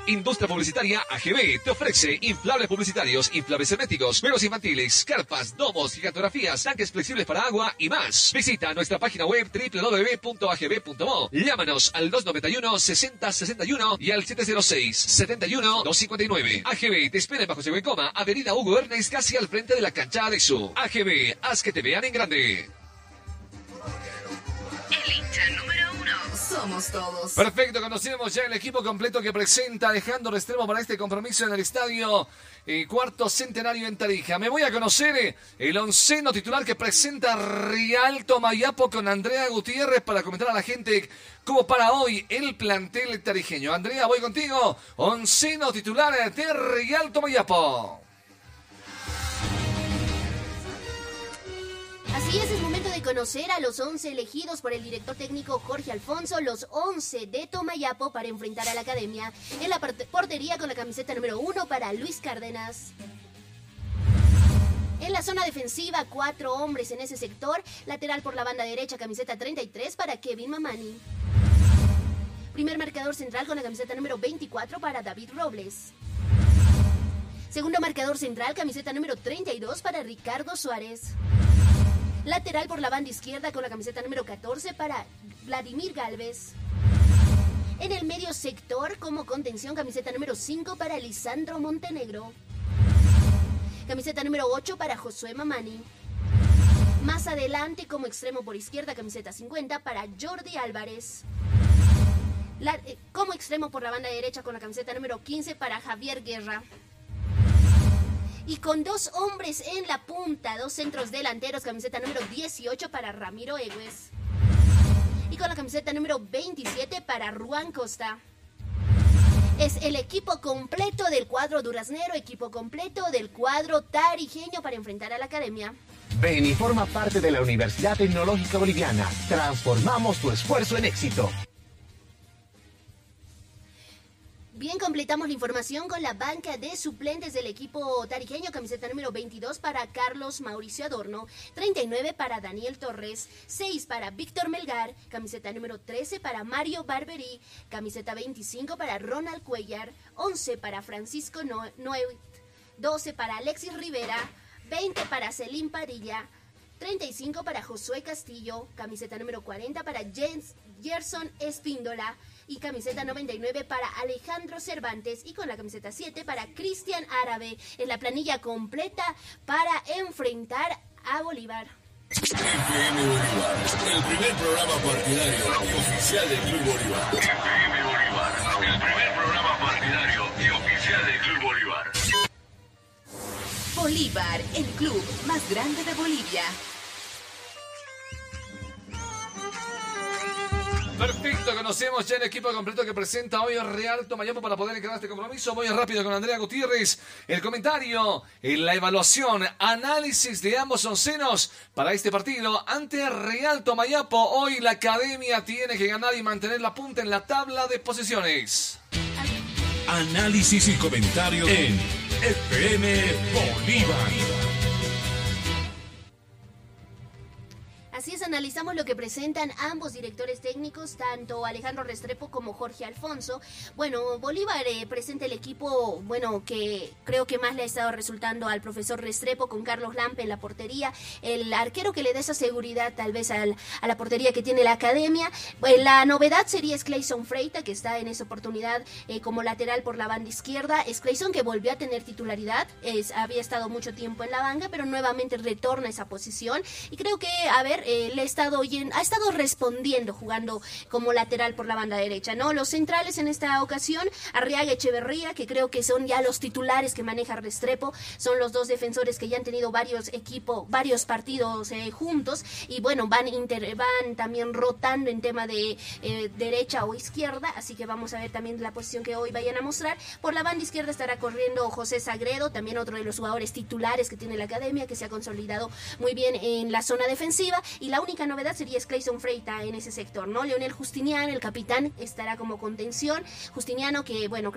Industria Publicitaria AGB te ofrece inflables publicitarios, inflables herméticos, juegos infantiles, carpas, domos, gigantografías, tanques flexibles para agua y más. Visita nuestra página web www.agb.mo. Llámanos al 291-6061 y al 706-71-259. AGB te espera en Bajo Seco y Coma, Avenida Hugo Ernest, casi al frente de la cancha ADESU. AGB, haz que te vean en grande. El hincha número 1 somos todos. Perfecto, conocemos ya el equipo completo que presenta Alejandro Restrepo para este compromiso en el estadio Cuarto Centenario en Tarija. Me voy a conocer el onceno titular que presenta Real Tomayapo con Andrea Gutiérrez para comentar a la gente cómo para hoy el plantel tarijeño. Andrea, voy contigo. Onceno titular de Real Tomayapo. Así es momento de conocer a los 11 elegidos por el director técnico Jorge Alfonso, los 11 de Tomayapo para enfrentar a la academia. En la portería con la camiseta número 1 para Luis Cárdenas. En la zona defensiva, 4 hombres en ese sector. Lateral por la banda derecha, camiseta 33 para Kevin Mamani. Primer marcador central con la camiseta número 24 para David Robles. Segundo marcador central, camiseta número 32 para Ricardo Suárez. Lateral por la banda izquierda con la camiseta número 14 para Vladimir Galvez. En el medio sector como contención, camiseta número 5 para Lisandro Montenegro. Camiseta número 8 para Josué Mamani. Más adelante como extremo por izquierda, camiseta 50 para Jordi Álvarez. Como extremo por la banda derecha con la camiseta número 15 para Javier Guerra. Y con 2 hombres en la punta, 2 centros delanteros, camiseta número 18 para Ramiro Egues. Y con la camiseta número 27 para Ruan Costa. Es el equipo completo del cuadro duraznero, equipo completo del cuadro tarijeño para enfrentar a la academia. Ven y forma parte de la Universidad Tecnológica Boliviana. Transformamos tu esfuerzo en éxito. Bien, completamos la información con la banca de suplentes del equipo tarijeño. Camiseta número 22 para Carlos Mauricio Adorno, 39 para Daniel Torres, 6 para Víctor Melgar, camiseta número 13 para Mario Barberí, camiseta 25 para Ronald Cuellar, 11 para Francisco Noé, 12 para Alexis Rivera, 20 para Celín Padilla, 35 para Josué Castillo, camiseta número 40 para Gerson Espíndola, y camiseta 99 para Alejandro Cervantes, y con la camiseta 7 para Cristian Árabe, en la planilla completa para enfrentar a Bolívar. FM Bolívar, el primer programa partidario y oficial del Club Bolívar. FM Bolívar, el primer programa partidario y oficial del Club Bolívar. Bolívar, el club más grande de Bolivia. Perfecto, conocemos ya el equipo completo que presenta hoy Real Tomayapo para poder encarar este compromiso. Voy rápido con Andrea Gutiérrez. El comentario, la evaluación, análisis de ambos oncenos para este partido ante Real Tomayapo. Hoy la academia tiene que ganar y mantener la punta en la tabla de posiciones. Análisis y comentario en FM Bolívar. Así es, analizamos lo que presentan ambos directores técnicos, tanto Alejandro Restrepo como Jorge Alfonso. Bueno, Bolívar presenta el equipo, que creo que más le ha estado resultando al profesor Restrepo, con Carlos Lampe en la portería, el arquero que le da esa seguridad tal vez a la portería que tiene la academia. La novedad sería Clayson Freita, que está en esa oportunidad como lateral por la banda izquierda. Es Clayson que volvió a tener titularidad, había estado mucho tiempo en la banca, pero nuevamente retorna a esa posición, y creo que, ha estado respondiendo jugando como lateral por la banda derecha, ¿no? Los centrales en esta ocasión, Arriaga Echeverría, que creo que son ya los titulares que maneja Restrepo, son los 2 defensores que ya han tenido varios partidos juntos, y bueno, van también rotando en tema de derecha o izquierda, así que vamos a ver también la posición que hoy vayan a mostrar. Por la banda izquierda estará corriendo José Sagredo, también otro de los jugadores titulares que tiene la academia, que se ha consolidado muy bien en la zona defensiva, y la única novedad sería Clayson Freita en ese sector, ¿no? Leonel Justiniano, el capitán, estará como contención. Justiniano que,